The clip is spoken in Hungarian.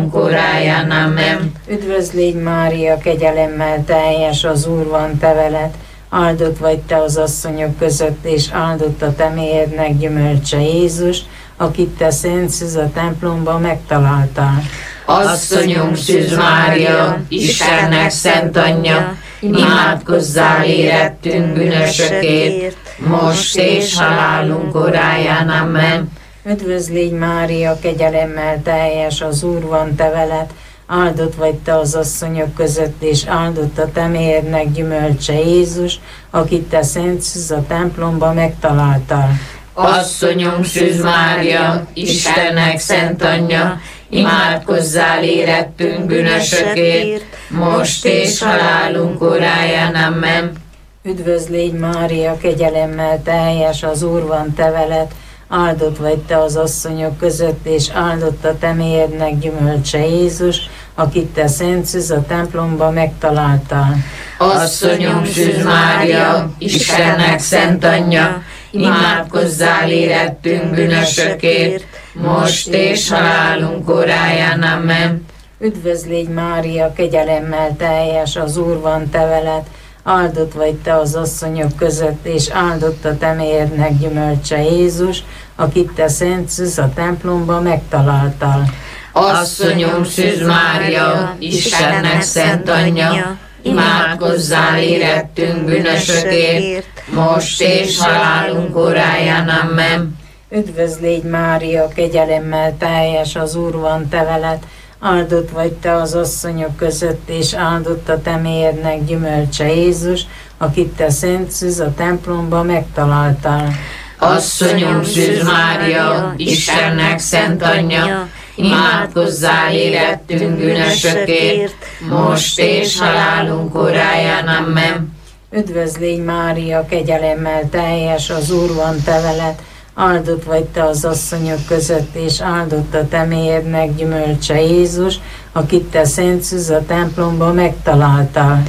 halálunk óráján. Amen. Üdvözl légy Mária, kegyelemmel teljes, az Úr van te veled, áldott vagy te az asszonyok között, és áldott a te méhednek gyümölcse Jézus, akit te Szent Szűz a templomban megtaláltál. Asszonyunk Szűz Mária, Istennek szent anyja, imádkozzál érettünk bűnösökért, most és halálunk óráján. Amen. Üdvözl légy Mária, kegyelemmel teljes, az Úr van te veled, áldott vagy te az asszonyok között, és áldott a te méhednek gyümölcse Jézus, akit te Szent Szűz a templomban megtaláltál. Asszonyunk Szűz Mária, Istennek szent anyja, imádkozzál érettünk bűnösökért, most és halálunk óráján. Amen. Üdvözl légy Mária, kegyelemmel teljes, az Úr van te veled, áldott vagy te az asszonyok között, és áldott a te méhednek gyümölcse Jézus, akit te Szent Szűz a templomban megtaláltál. Asszonyunk Szűz Mária, Istennek szent anyja, imádkozzál érettünk bűnösökért, most és halálunk óráján. Amen. Üdvözl légy Mária, kegyelemmel teljes, az Úr van te veled, áldott vagy te az asszonyok között, és áldott a te méhednek gyümölcse Jézus, akit te Szent Szűz a templomban megtaláltál. Asszonyunk Szűz Mária, Istennek szent anyja, imádkozzál érettünk bűnösökért, most és halálunk óráján. Amen. Üdvözl légy Mária, kegyelemmel teljes, az Úr van te veled, áldott vagy te az asszonyok között, és áldott a te méhednek gyümölcse Jézus, akit te Szent Szűz a templomban megtaláltál. Asszonyunk Szűz Mária, Istennek szent anyja, imádkozzál érettünk bűnösökért, most és halálunk óráján. Amen. Üdvözl légy Mária, kegyelemmel teljes, az Úr van te veled, áldott vagy te az asszonyok között, és áldott a te méhednek gyümölcse Jézus, akit te Szent Szűz a templomban megtaláltál.